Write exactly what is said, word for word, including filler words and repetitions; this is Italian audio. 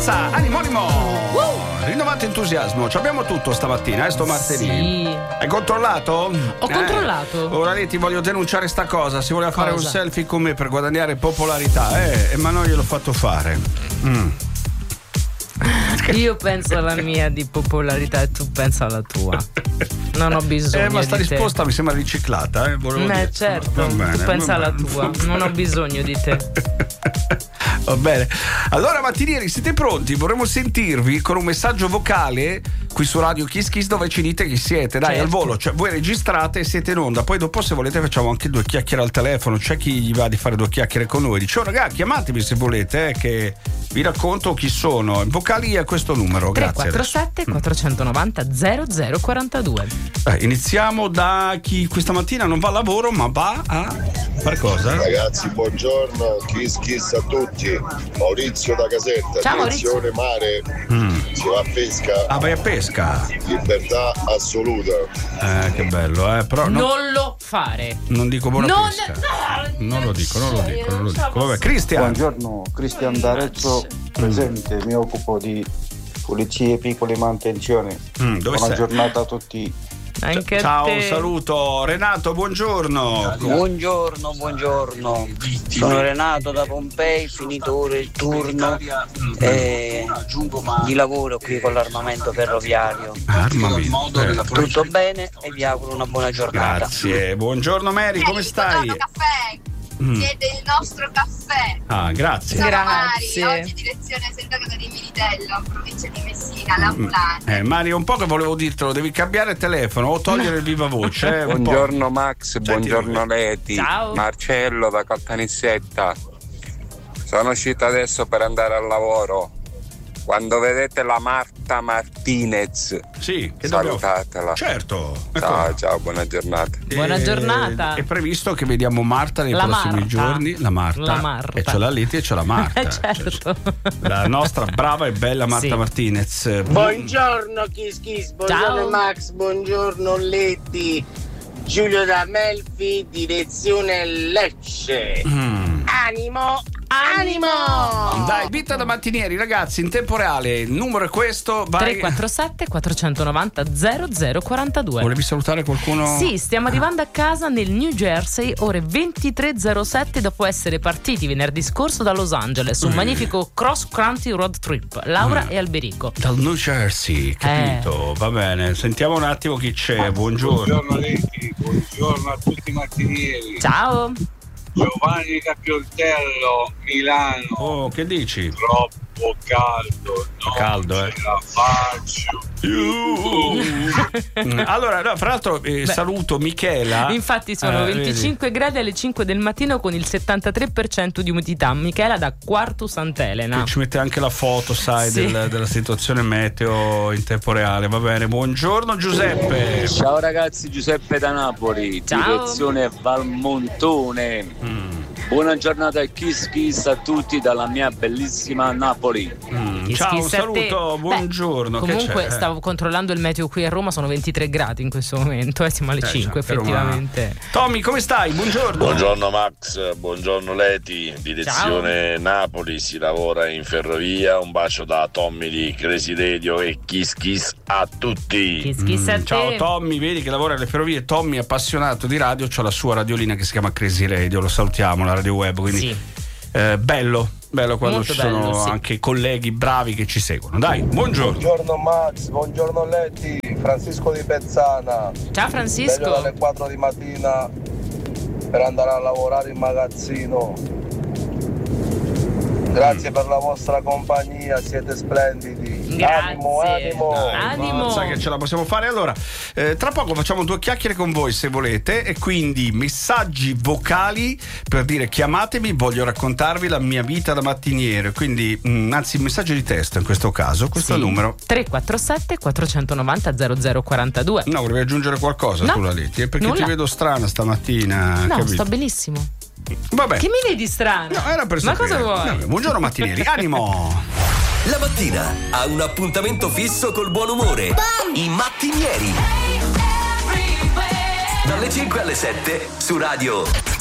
Animo, animo! Uh! Rinnovato entusiasmo, ci abbiamo tutto stamattina, eh, sto martedì. Sì. Hai controllato? Ho eh, controllato. Ora lì ti voglio denunciare sta cosa. Si voleva Cosa? fare un selfie con me per guadagnare popolarità, eh, ma non gliel'ho fatto fare. Mm. Io penso alla mia di popolarità e tu pensa alla tua. Non ho bisogno Eh, ma sta di te. risposta mi sembra riciclata, eh, volevo Eh, dire. certo, Va bene, tu pensa va alla bene. tua. Non ho bisogno di te. Va bene. Allora, mattinieri, siete pronti? Vorremmo sentirvi con un messaggio vocale qui su Radio Kiss Kiss dove ci dite chi siete. Dai, Certo. al volo, cioè voi registrate e siete in onda. Poi dopo, se volete, facciamo anche due chiacchiere al telefono. C'è chi gli va di fare due chiacchiere con noi. Dice, oh raga, chiamatemi se volete, eh, che vi racconto chi sono. Vocali a questo numero. tre Grazie. quattro sette quattrocentonovanta zero zero quarantadue. Eh, iniziamo da chi questa mattina non va a lavoro ma va a fare cosa? Ragazzi, buongiorno, kiss kiss a tutti. Maurizio da Caserta, Ciao, direzione mare, Mm. si va a pesca, Ah, vai a pesca. libertà assoluta. Eh, che bello, eh. Però no- Non lo fare. non dico buona Non, pesca. no, Non lo dico, non lo io dico, non lo ce la dico. Vabbè, posso- Cristian. Buongiorno, Cristian D'Arezzo presente, mi occupo di pulizie, piccole manutenzioni. Mm, dove Buona sei? giornata a tutti. Anche a Ciao, te. un saluto. Renato, buongiorno. Buongiorno, buongiorno. Sono Renato da Pompei, finito ora il turno eh, di lavoro qui con l'armamento ferroviario. Armamento. Eh, Tutto bene e vi auguro una buona giornata. Grazie. Buongiorno Mary, come stai? Caffè. Mm. Siete il nostro caffè. Ah, grazie. Sono Grazie. Mari, oggi direzione sindacato di Militello, provincia di Messina, l'ambulante. Eh, Mario, un po' che volevo dirtelo, devi cambiare telefono o togliere il viva voce. Eh, un po'. Buongiorno Max, Senti buongiorno lui. Leti, Ciao. Marcello da Caltanissetta. Sono uscito adesso per andare al lavoro. Quando vedete la Marta Martinez, Sì, che dobbiamo fare? salutatela. Certo. Ciao, Ecco. ciao, buona giornata. Buona Eh, giornata. È previsto che vediamo Marta nei La prossimi Marta. giorni. La Marta. La Marta. E c'è la Leti e c'è la Marta. Eh, certo. La nostra brava e bella Marta Sì. Martinez. Buongiorno Kiss Kiss, buongiorno Ciao. Max, buongiorno Letti, Giulio da Melfi, direzione Lecce. Mm. Animo, animo! Dai, vita da mattinieri, ragazzi, in tempo reale. Il numero è questo. Vai. tre quattro sette quattrocentonovanta zero zero quarantadue. Volevi salutare qualcuno? Sì, stiamo arrivando a casa nel New Jersey, ore ventitré e zero sette, dopo essere partiti venerdì scorso da Los Angeles, un Mm. magnifico cross country road trip. Laura e Alberico. Dal New Jersey, capito? Va bene, sentiamo un attimo chi c'è. Buongiorno. Buongiorno Letti, buongiorno a tutti i mattinieri. Ciao. Giovanni da Pioltello, Milano. Oh, che dici? Troppo caldo, non Caldo, ce eh. la faccio. Mm, Allora, no, fra l'altro eh, saluto Michela. Infatti sono Eh, venticinque gradi alle cinque del mattino con il settantatré per cento di umidità. Michela da Quartu Sant'Elena. vedi, ci mette anche la foto, sai, Sì. del- della situazione meteo in tempo reale. Va bene, buongiorno Giuseppe. Ciao ragazzi, Giuseppe da Napoli, Ciao. direzione Valmontone. Mm, Buona giornata e kiss kiss a tutti dalla mia bellissima Napoli. mm, Kiss Ciao, un kiss a te. saluto, Beh, buongiorno. che Comunque c'è? stavo controllando il meteo qui a Roma, sono ventitré gradi in questo momento, eh, siamo alle Eh, cinque già, per effettivamente. Tommy, come stai? Buongiorno. Buongiorno Max, buongiorno Leti, direzione Napoli, si lavora in ferrovia, un bacio da Tommy di Crazy Radio e kiss kiss a tutti. Kiss kiss a Mm, ciao te. Tommy, vedi che lavora alle ferrovie. Tommy, appassionato di radio, c'ha la sua radiolina che si chiama Crazy Radio, lo salutiamo, la radio web, quindi Sì. eh, bello, bello quando Molto ci sono bello, sì. anche colleghi bravi che ci seguono. Dai, buongiorno. Buongiorno Max, buongiorno Letti, Francisco di Pezzana. Ciao Sveglio Francisco. dalle quattro di mattina per andare a lavorare in magazzino. Grazie per la vostra compagnia, siete splendidi. Grazie. Animo, animo. Dai, Animo. forza che ce la possiamo fare. Allora, eh, tra poco facciamo due chiacchiere con voi se volete, e quindi messaggi vocali per dire chiamatemi, voglio raccontarvi la mia vita da mattiniere. Quindi, mh, anzi, messaggio di testo in questo caso, questo è Sì. il numero. tre quattro sette quattrocentonovanta zero zero quarantadue. No, volevi aggiungere qualcosa No, tu, la Letti? Perché nulla. ti vedo strana stamattina. No, capito? sto benissimo. Vabbè. Che mi vedi strano? No, era per Ma sapere. cosa vuoi? Vabbè, buongiorno mattinieri, animo! La mattina ha un appuntamento fisso col buon umore. I mattinieri. Dalle cinque alle sette su Radio